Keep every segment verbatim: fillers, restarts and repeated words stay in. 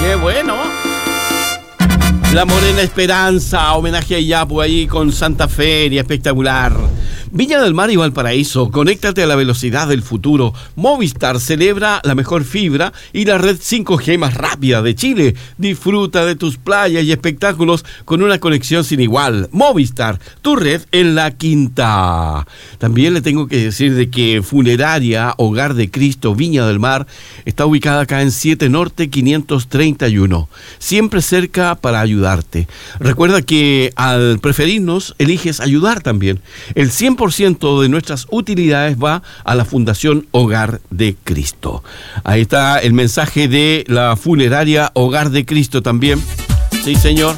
¡Qué bueno! La Morena Esperanza, homenaje a Iyapu ahí con Santa Feria, espectacular. Viña del Mar y Valparaíso, conéctate a la velocidad del futuro. Movistar celebra la mejor fibra y la red cinco G más rápida de Chile. Disfruta de tus playas y espectáculos con una conexión sin igual. Movistar, tu red en la quinta. También le tengo que decir de que Funeraria Hogar de Cristo Viña del Mar está ubicada acá en siete Norte quinientos treinta y uno. Siempre cerca para ayudarte. Recuerda que al preferirnos, eliges ayudar también. El cien por ciento de nuestras utilidades va a la Fundación Hogar de Cristo. Ahí está el mensaje de la Funeraria Hogar de Cristo también. Sí, señor.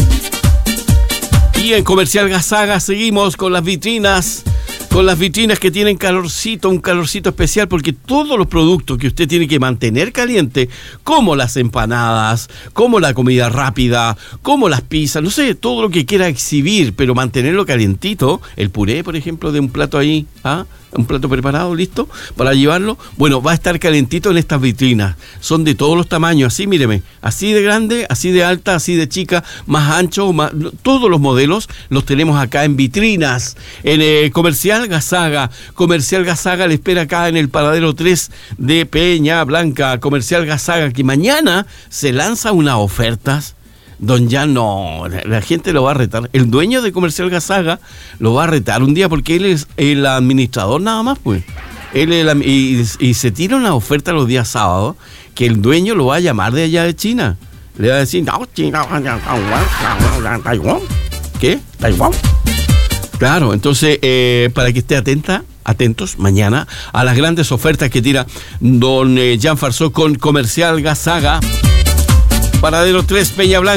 Y en Comercial Gazaga seguimos con las vitrinas. Con las vitrinas que tienen calorcito, un calorcito especial, porque todos los productos que usted tiene que mantener caliente, como las empanadas, como la comida rápida, como las pizzas, no sé, todo lo que quiera exhibir, pero mantenerlo calientito, el puré, por ejemplo, de un plato ahí, ¿ah? Un plato preparado, listo, para llevarlo, bueno, va a estar calentito en estas vitrinas. Son de todos los tamaños, así, míreme, así de grande, así de alta, así de chica, más ancho, más, todos los modelos los tenemos acá en vitrinas, en eh, Comercial Gazaga. Comercial Gazaga le espera acá en el paradero tres de Peña Blanca. Comercial Gazaga, que mañana se lanza unas ofertas. Don Jan, no, la, la gente lo va a retar. El dueño de Comercial Gazaga lo va a retar un día porque él es el administrador nada más, pues. Él es el, y, y se tira una oferta los días sábados que el dueño lo va a llamar de allá de China. Le va a decir, no, China, Taiwán. ¿Qué? ¿Taiwán? Claro, entonces, eh, para que esté atenta, atentos mañana a las grandes ofertas que tira don eh, Jan Farsó con Comercial Gazaga. Paradero tres, Peña Blanca.